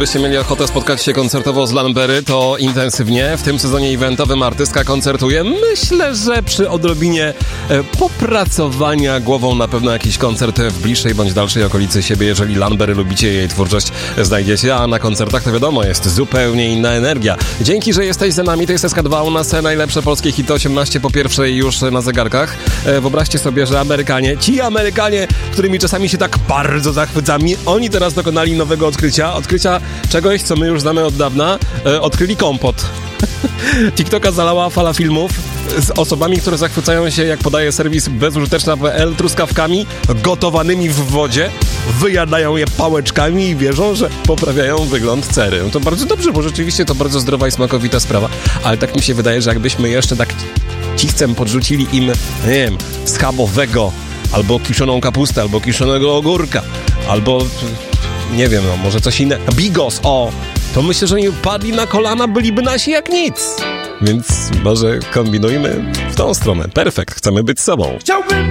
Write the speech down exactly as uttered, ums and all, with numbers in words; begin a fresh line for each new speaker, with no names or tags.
Gdybyście mieli ochotę spotkać się koncertowo z Lanbery, to intensywnie. W tym sezonie eventowym artystka koncertuje. Myślę, że przy odrobinie e, popracowania głową na pewno jakiś koncert w bliższej bądź dalszej okolicy siebie. Jeżeli Lanbery lubicie, jej twórczość znajdziecie, a na koncertach to wiadomo, jest zupełnie inna energia. Dzięki, że jesteś za nami. To jest S K dwa, u nas najlepsze polskie hity osiemnaście po pierwszej już na zegarkach. E, wyobraźcie sobie, że Amerykanie, ci Amerykanie, którymi czasami się tak bardzo zachwycamy, oni teraz dokonali nowego odkrycia. Odkrycia czegoś, co my już znamy od dawna. E, odkryli kompot. TikToka zalała fala filmów z osobami, które zachwycają się, jak podaje serwis bezużyteczna kropka p l, truskawkami gotowanymi w wodzie, wyjadają je pałeczkami i wierzą, że poprawiają wygląd cery. No to bardzo dobrze, bo rzeczywiście to bardzo zdrowa i smakowita sprawa, ale tak mi się wydaje, że jakbyśmy jeszcze tak cichcem podrzucili im, nie wiem, schabowego, albo kiszoną kapustę, albo kiszonego ogórka, albo nie wiem, no może coś innego, bigos, o, to myślę, że oni padli na kolana, byliby nasi jak nic. Więc może kombinujmy w tą stronę. Perfekt, chcemy być sobą.
Chciałbym